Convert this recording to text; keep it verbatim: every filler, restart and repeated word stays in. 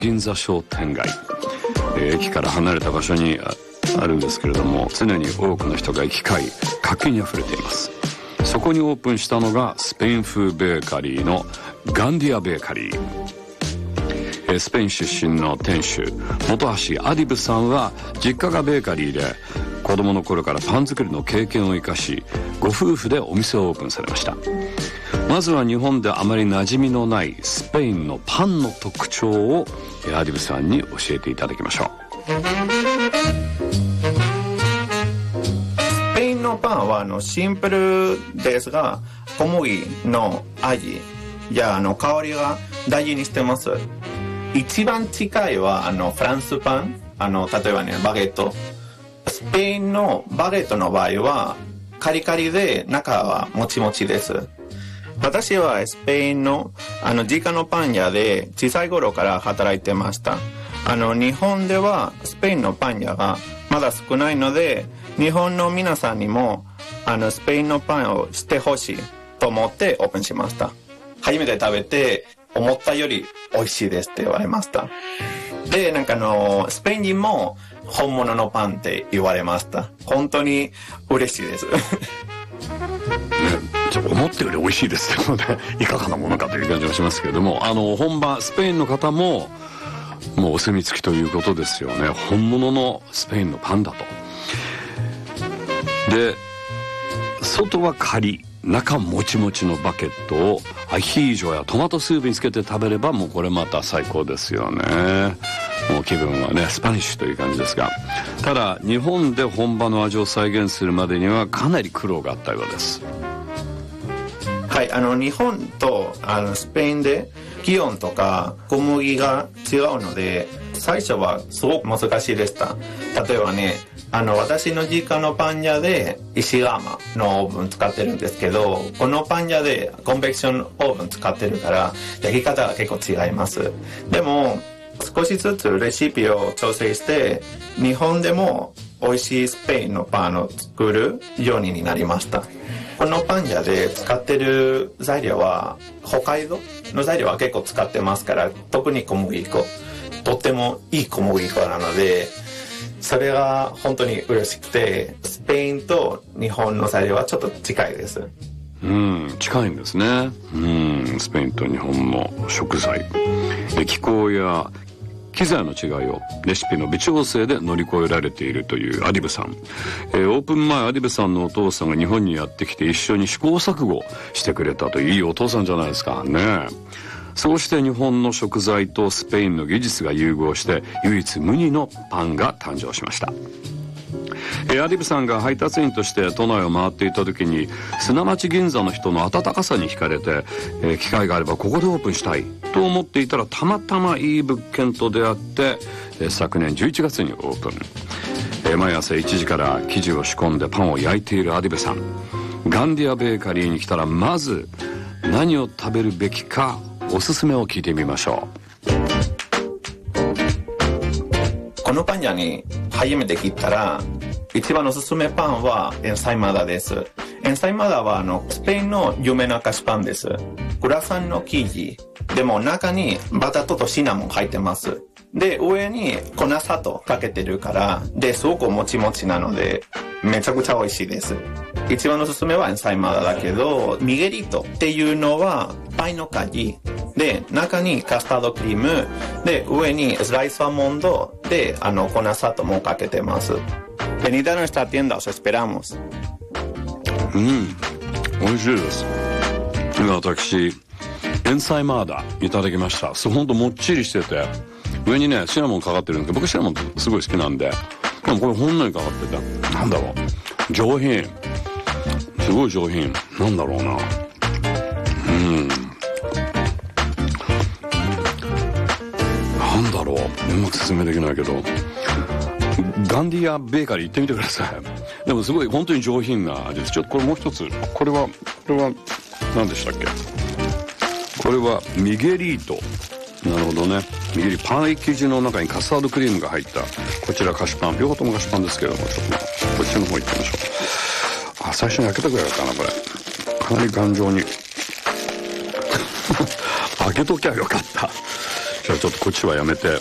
銀座商店街、えー、駅から離れた場所にあるんですけれども、常に多くの人が行き交い活気にあふれています。そこにオープンしたのがスペイン風ベーカリーのガンディアベーカリー。えー、スペイン出身の店主本橋アディブさんは実家がベーカリーで、子供の頃からパン作りの経験を生かし、ご夫婦でお店をオープンされました。まずは日本であまり馴染みのないスペインのパンの特徴をアディブさんに教えていただきましょう。 スペインのパンはあのシンプルですが、小麦の味やあの香りが大事にしてます。一番近いはあのフランスパン、あの例えばねバゲット。スペインのバゲットの場合はカリカリで中はもちもちです。私はスペインのあの実家のパン屋で小さい頃から働いてました。あの日本ではスペインのパン屋がまだ少ないので、日本の皆さんにもあのスペインのパンを知ってほしいと思ってオープンしました。初めて食べて思ったより美味しいですって言われました。で、なんかあのスペイン人も本物のパンって言われました。本当に嬉しいですね。 ちょっと思ったより美味しいですのでいかがなものかという感じがしますけれども、あの本場スペインの方ももうお墨付きということですよね。本物のスペインのパンだと。で、外はカリ、中もちもちのバケットをアヒージョやトマトスープにつけて食べれば、もうこれまた最高ですよね。もう気分はねスパニッシュという感じですが、ただ日本で本場の味を再現するまでにはかなり苦労があったようです。 はい、あの日本とあのスペインで気温とか小麦が違うので、最初はすごく難しいでした。例えばね、あの私の実家のパン屋で石窯のオーブン使ってるんですけど、このパン屋でコンベクションオーブン使ってるから焼き方が結構違います。でも少しずつレシピを調整して日本でも美味しいスペインのパンを作るようになりました。このパン屋で使ってる材料は北海道の材料は結構使ってますから、特に小麦粉とってもいい小麦粉なので、それが本当に嬉しくて、スペインと日本の材料はちょっと近いです。 うん、近いんですね。うん、スペインと日本の食材、気候や機材の違いをレシピの微調整で乗り越えられているというアディブさん、えー、オープン前アディブさんのお父さんが日本にやってきて一緒に試行錯誤してくれたといういいお父さんじゃないですかね。そうして日本の食材とスペインの技術が融合して唯一無二のパンが誕生しました。えー、アディブさんが配達員として都内を回っていた時に砂町銀座の人の温かさに惹かれて、えー、機会があればここでオープンしたいと思っていたら、たまたまいい物件と出会って、えー、昨年じゅういちがつにオープン。えー、毎朝いちじから生地を仕込んでパンを焼いているアディブさん、ガンディアベーカリーに来たらまず何を食べるべきかおすすめを聞いてみましょう。このパン屋に初めて来たら一番おすすめパンはエンサイマダです。エンサイマダはあのスペインの有名な菓子パンです。グラサンの生地でも中にバターとシナモン入ってます。で上に粉砂糖かけてるからですごくもちもちなのでめちゃくちゃ美味しいです。一番おすすめはエンサイマダだけど、ミゲリトっていうのはパイの鍵で中にカスタードクリームで上にスライスアーモンドであの粉砂糖もかけてます。Venid a nuestra tienda, os esperamos. うん、美味しいです。私エンサイマーダいただきました。そう、ほんともっちりしてて上にねシナモンかかってるんですけど、僕シナモンすごい好きなんで、でもこれほんのりかかってて、なんだろう、上品、すごい上品、なんだろうな、うん、なんだろう、うまく説明できないけど、ガンディアベーカリー行ってみてください。でもすごい本当に上品な味です。ちょっとこれもう一つ、これはこれは何でしたっけ、これはミゲリート、なるほどね、ミゲリパン生地の中にカスタードクリームが入ったこちら菓子パン、両方とも菓子パンですけども、ちょっとこっちの方行ってみましょう。あ、最初に開けたくらいかな、これかなり頑丈に開けときゃよかった。ちじゃあちょっとこっちはやめて